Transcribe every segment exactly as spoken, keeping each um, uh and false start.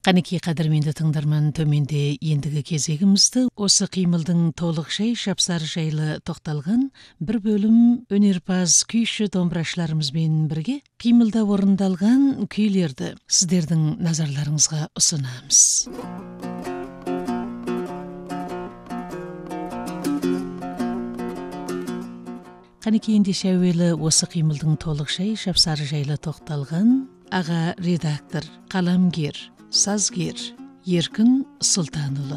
Қанеки қадірменді тыңдарман, төменде ендігі кезегімізді осы қимылдың толықшай шапсары жайлы тоқталған бір бөлім өнерпаз күйші домбырашыларымызбен бірге қимылда орындалған күйлерді сіздердің назарларыңызға ұсынамыз. Қанеки ендеше әуелі осы қимылдың толықшай шапсары жайлы тоқталған аға редактор, қаламгер, сазгер Еркін Сұлтанұлы.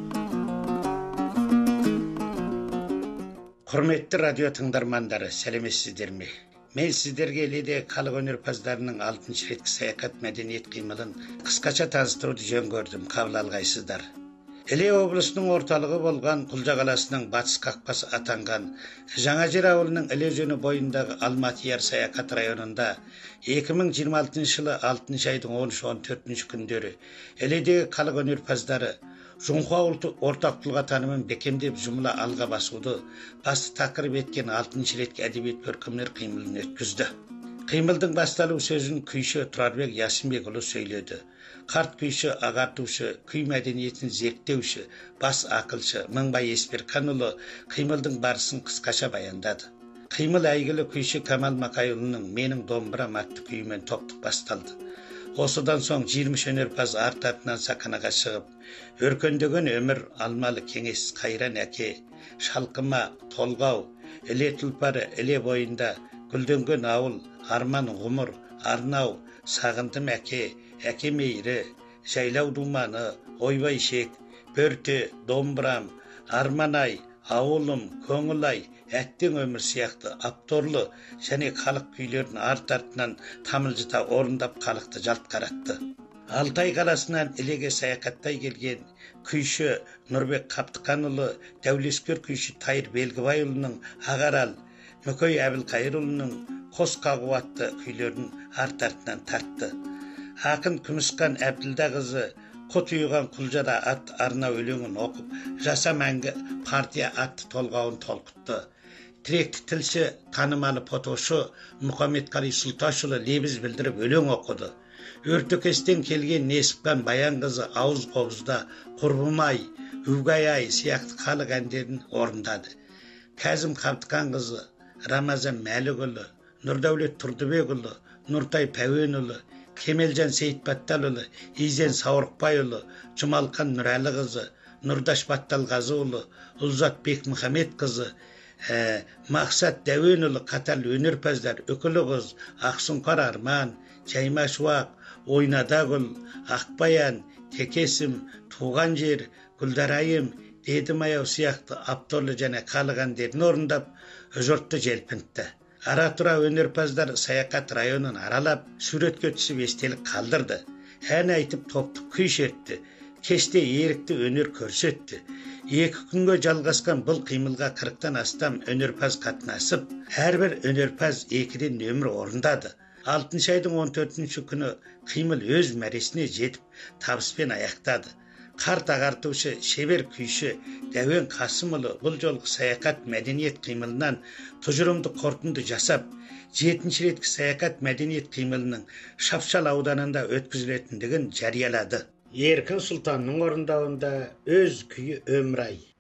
Құрметті радио тыңдармандары, сәлеметсіздер ме? Мен сіздерге елде халық өнерпаздарының алтыншы реткі саяхат мәдениет қимылын қысқаша таныстыруды жөн көрдім, қабыл алғайсыздар. Іле облысының орталығы болған Құлжа қаласының батыс қақпасы атанған Жаңажер ауылының Іле өзені бойындағы Алматияр саяхат районында екі мың жиырма алтыншы жылы алтыншы айдың он үш он төртінші күндері Іледегі халық өнерпаздары Жоңқа ұлты ортақ тұлға танымын бекемдеп жұмыла алға басуды басты тақырып еткен алтыншы реткі әдебиет көркемдер қимылын өткізді. Қимылдың басталу сөзін күйші Тұрарбек Ясынбекұлы сөйледі. Қарт күйші, ағартушы, күй мәдениетін зерттеуші, бас ақылшы Мыңбай Есперханұлы қимылдың барысын қысқаша баяндады. Қимыл әйгілі күйші Камал Макайұлының Менің домбырам атты күйімен топтық басталды. Осыдан соң жиырма үш өнерпаз арт-артынан сахнаға шығып, өркендеген өмір, алмалы кеңес, қайран әке, шалқыма, толғау, іле тұлпары, іле бойында, гүлденген ауыл, арман ғұмыр, арнау, сағындым әке, әке мейірі, жайлау думаны, ойбай шек, бөрте, домбырам, арманай, ауылым, көңілай, әттен өмір сияқты апторлы және халық күйлерін арт-артынан тамылжыта орындап халықты жалт қаратты. Алтай қаласынан Ілеге саяхаттай келген күйші Нұрбек Қаптықанұлы, дәулескер күйші Тайыр Белгібайұлының Ағарал, Мүкей Әбілқайырұлының Қос қағу атты күйлерін арт-артынан тартты. Ақын Күмісқан Әбділда қызы Құт ұйыған Құлжада ат арна өлеңін оқып, жаса мәңгі партия атты толғауын толқытты. Тіректі тілші танымалы фотошы Мұхаммедқали Сұлташұлы лебіз білдіріп өлең оқыды. Өртөкестен келген Несіпхан Баян қызы ауыз қобызда Құрбымай, Үгай-ай сияқты халық әндерін орындады. Кәзім Қаптықан қызы Рамазан Мәлікұлы, Нұрдәулет Тұрдыбекұлы, Нұртай Пәуенұлы, Кемелжан Сейітбатталұлы, Изен Сауырықбайұлы, Жұмалқан Нұрәлі қызы, Нұрдаш Батталғазыұлы, Ұлзат Бекмұхамед қызы, ә, Мақсат Дәуенұлы қатарлы өнерпаздар Үкілі қыз, Ақсұңқар Арман, Жаймашуақ, Ойнадағұл, Ақбаян, Текесім, Туған жер, Гүлдарайым, Дедімаяу сияқты апторлы және халық әндерін орындап, жұртты желпінтті. Ара-тұра өнерпаздар саяхат районын аралап, суретке түсіп естелік қалдырды. Ән айтып топтық күй шертті. Кеште ерікті өнер көрсетті. Екі күнге жалғасқан бұл қимылға қырықтан астам өнерпаз қатынасып, әрбір өнерпаз екіден нөмір орындады. алтыншы айдың он төртінші күні қимыл өз мәресіне жетіп, табыспен аяқтады. Қарт ағартушы, шебер күйші Дәуен Қасымұлы бұл жолғы саяхат мәдениет қимылынан тұжырымды қорытынды жасап, жетінші реткі саяхат мәдениет қимылының Шапшал ауданында өткізілетіндігін жариялады. Еркін Сұлтанның орындауында өз күйі Өмір-ай.